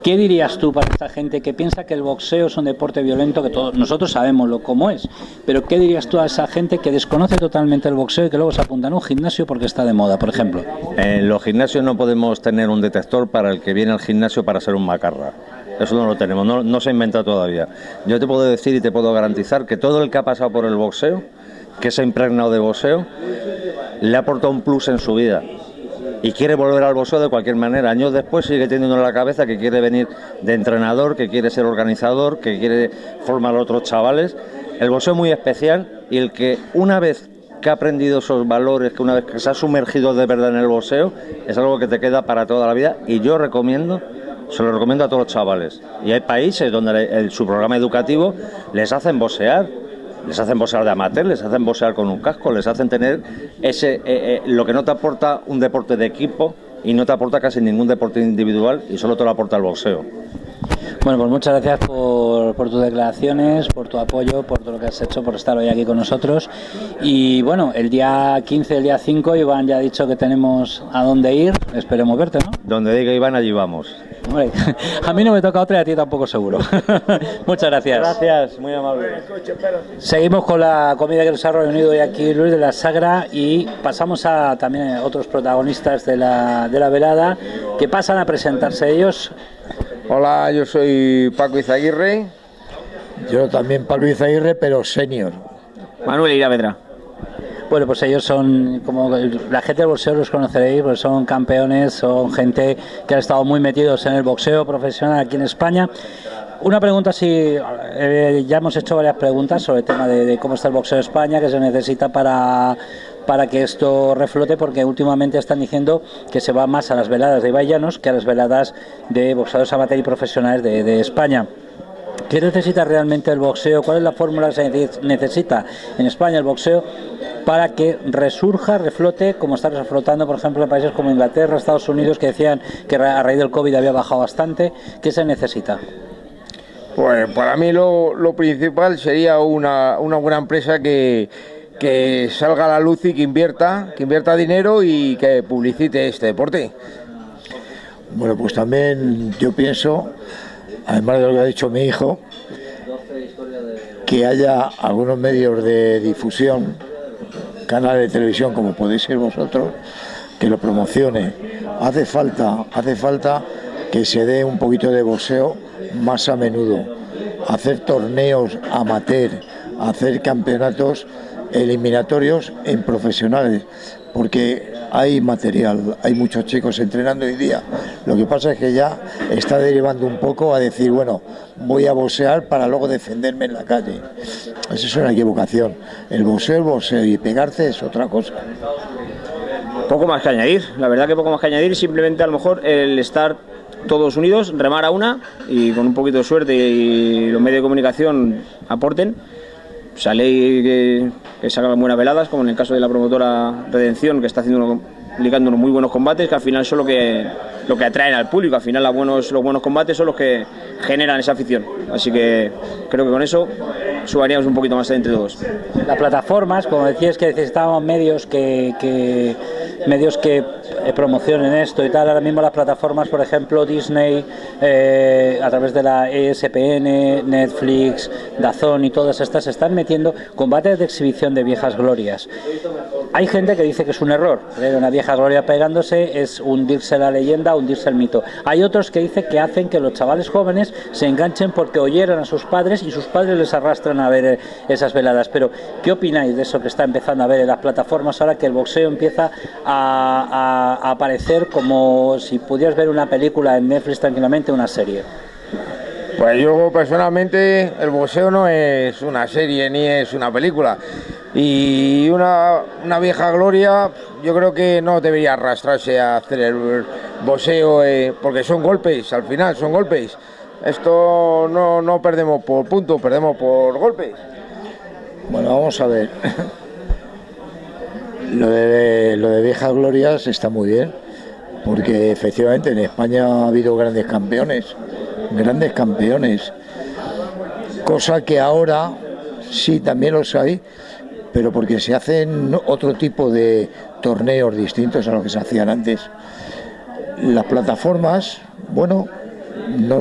¿Qué dirías tú para esta gente que piensa que el boxeo es un deporte violento, que todos nosotros sabemos cómo es, pero qué dirías tú a esa gente que desconoce totalmente el boxeo y que luego se apunta en un gimnasio porque está de moda, por ejemplo? En los gimnasios no podemos tener un detector para el que viene al gimnasio para ser un macarra. Eso no lo tenemos, no se ha inventado todavía. Yo te puedo decir y te puedo garantizar que todo el que ha pasado por el boxeo, que se ha impregnado de boxeo, le ha aportado un plus en su vida. Y quiere volver al boxeo de cualquier manera. Años después sigue teniendo en la cabeza que quiere venir de entrenador, que quiere ser organizador, que quiere formar a otros chavales. El boxeo es muy especial y el que una vez que ha aprendido esos valores, que una vez que se ha sumergido de verdad en el boxeo, es algo que te queda para toda la vida. Y yo se lo recomiendo a todos los chavales. Y hay países donde su programa educativo les hacen boxear. Les hacen boxear de amateur, les hacen boxear con un casco, les hacen tener lo que no te aporta un deporte de equipo y no te aporta casi ningún deporte individual y solo te lo aporta el boxeo. Bueno, pues muchas gracias por tus declaraciones, por tu apoyo, por todo lo que has hecho, por estar hoy aquí con nosotros. Y bueno, el día 15, el día 5, Iván ya ha dicho que tenemos a dónde ir. Esperemos verte, ¿no? Donde diga Iván, allí vamos. Hombre, a mí no me toca otra y a ti tampoco seguro. Muchas gracias. Gracias, muy amable. Seguimos con la comida que nos ha reunido hoy aquí Luis de la Sagra y pasamos a también a otros protagonistas de la velada que pasan a presentarse ellos. Hola, yo soy Paco Izaguirre. Yo también Paco Izaguirre, pero senior. Manuel Iravedra. Bueno, pues ellos son, como la gente del boxeo los conoceréis, pues son campeones, son gente que ha estado muy metidos en el boxeo profesional aquí en España. Una pregunta, ya hemos hecho varias preguntas sobre el tema de cómo está el boxeo en España, qué se necesita para que esto reflote, porque últimamente están diciendo que se va más a las veladas de Ibai Llanos que a las veladas de boxeadores amateur y profesionales de España. ¿Qué necesita realmente el boxeo? ¿Cuál es la fórmula que se necesita en España el boxeo para que resurja, reflote, como está reflotando, por ejemplo, en países como Inglaterra, Estados Unidos, que decían que a raíz del COVID había bajado bastante? ¿Qué se necesita? Pues para mí lo principal sería una buena empresa que salga a la luz y que invierta dinero y que publicite este deporte. Bueno, pues también yo pienso, además de lo que ha dicho mi hijo, que haya algunos medios de difusión, canales de televisión como podéis ser vosotros, que lo promocione. Hace falta que se dé un poquito de boxeo más a menudo, hacer torneos amateur, hacer campeonatos eliminatorios en profesionales, porque hay material, hay muchos chicos entrenando hoy día. Lo que pasa es que ya está derivando un poco a decir, bueno, voy a boxear para luego defenderme en la calle. Eso es una equivocación. El boxeo es boxeo y pegarse es otra cosa. Poco más que añadir, la verdad que poco más que añadir, simplemente a lo mejor el estar todos unidos, remar a una y con un poquito de suerte y los medios de comunicación aporten. Sale que sacan buenas veladas, como en el caso de la promotora Redención, que está aplicando unos muy buenos combates, que al final son lo que atraen al público. Al final los buenos combates son los que generan esa afición. Así que creo que con eso subaríamos un poquito más entre todos. Las plataformas, como decías, que necesitábamos medios que promocionen esto y tal. Ahora mismo las plataformas, por ejemplo, Disney, a través de la ESPN, Netflix, DAZN y todas estas, están metiendo combates de exhibición de viejas glorias. Hay gente que dice que es un error, una vieja gloria pegándose es hundirse la leyenda, hundirse el mito. Hay otros que dicen que hacen que los chavales jóvenes se enganchen porque oyeron a sus padres y sus padres les arrastran a ver esas veladas. Pero, ¿qué opináis de eso que está empezando a ver en las plataformas ahora que el boxeo empieza a aparecer como si pudieras ver una película en Netflix tranquilamente, una serie? Pues yo personalmente el boxeo no es una serie ni es una película. Y una vieja gloria yo creo que no debería arrastrarse a hacer el boxeo porque son golpes, al final son golpes. Esto no perdemos por puntos, perdemos por golpes. Bueno, vamos a ver. Lo de viejas glorias está muy bien, porque efectivamente en España ha habido grandes campeones, cosa que ahora sí también los hay, pero porque se hacen otro tipo de torneos distintos a lo que se hacían antes. Las plataformas, bueno, no